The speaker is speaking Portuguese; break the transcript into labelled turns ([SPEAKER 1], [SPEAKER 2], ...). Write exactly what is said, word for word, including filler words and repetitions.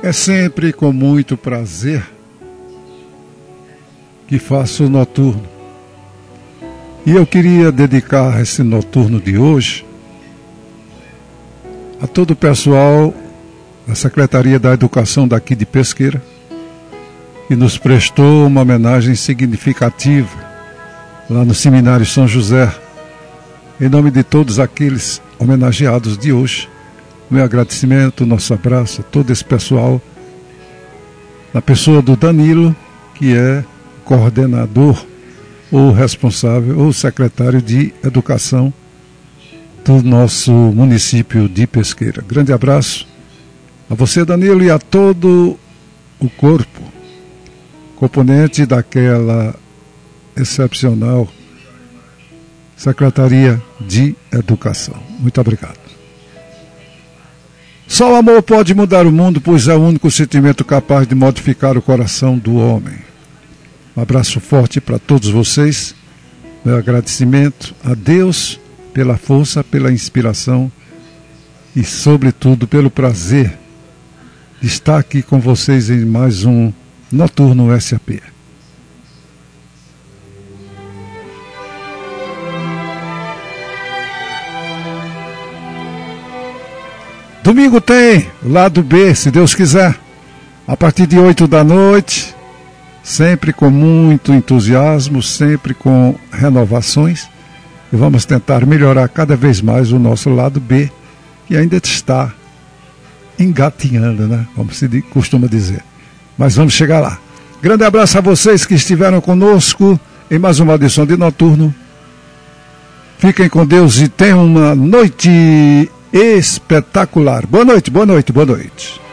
[SPEAKER 1] É sempre com muito prazer que faço o noturno. E eu queria dedicar esse noturno de hoje a todo o pessoal da Secretaria da Educação daqui de Pesqueira, que nos prestou uma homenagem significativa lá no Seminário São José. Em nome de todos aqueles homenageados de hoje, meu agradecimento, nosso abraço a todo esse pessoal, na pessoa do Danilo, que é coordenador ou responsável ou secretário de Educação do nosso município de Pesqueira. Grande abraço a você, Danilo, e a todo o corpo, componente daquela excepcional Secretaria de Educação. Muito obrigado. Só o amor pode mudar o mundo, pois é o único sentimento capaz de modificar o coração do homem. Um abraço forte para todos vocês. Meu agradecimento a Deus pela força, pela inspiração e, sobretudo, pelo prazer de estar aqui com vocês em mais um Noturno S A P. Domingo tem lado B, se Deus quiser, a partir de oito da noite, sempre com muito entusiasmo, sempre com renovações, e vamos tentar melhorar cada vez mais o nosso lado B, que ainda está engatinhando, né? Como se costuma dizer. Mas vamos chegar lá. Grande abraço a vocês que estiveram conosco em mais uma edição de Noturno. Fiquem com Deus e tenham uma noite espetacular. Boa noite, boa noite, boa noite.